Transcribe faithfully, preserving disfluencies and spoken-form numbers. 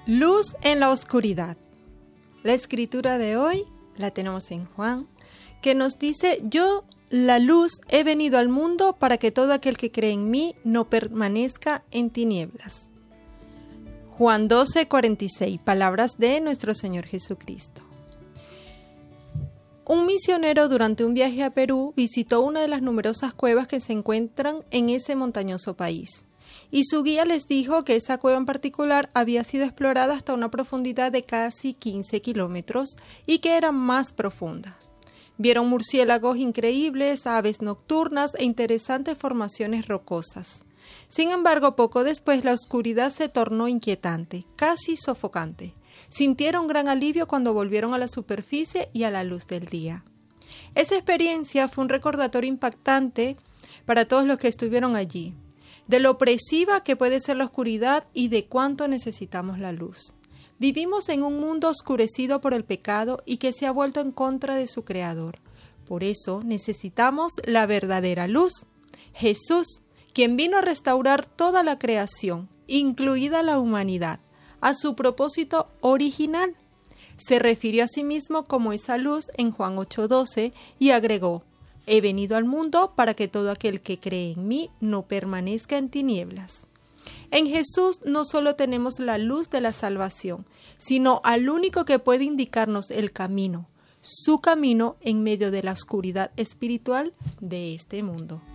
Luz en la oscuridad. La escritura de hoy la tenemos en Juan, que nos dice: yo, la luz, he venido al mundo para que todo aquel que cree en mí no permanezca en tinieblas. Juan doce, cuarenta y seis, palabras de nuestro Señor Jesucristo. Un misionero durante un viaje a Perú visitó una de las numerosas cuevas que se encuentran en ese montañoso país. Y su guía les dijo que esa cueva en particular había sido explorada hasta una profundidad de casi quince kilómetros y que era más profunda. Vieron murciélagos increíbles, aves nocturnas e interesantes formaciones rocosas. Sin embargo, poco después la oscuridad se tornó inquietante, casi sofocante. Sintieron gran alivio cuando volvieron a la superficie y a la luz del día. Esa experiencia fue un recordatorio impactante para todos los que estuvieron allí, de lo opresiva que puede ser la oscuridad y de cuánto necesitamos la luz. Vivimos en un mundo oscurecido por el pecado y que se ha vuelto en contra de su creador. Por eso necesitamos la verdadera luz, Jesús, quien vino a restaurar toda la creación, incluida la humanidad, a su propósito original. Se refirió a sí mismo como esa luz en Juan ocho doce y agregó: he venido al mundo para que todo aquel que cree en mí no permanezca en tinieblas. En Jesús no solo tenemos la luz de la salvación, sino al único que puede indicarnos el camino, su camino en medio de la oscuridad espiritual de este mundo.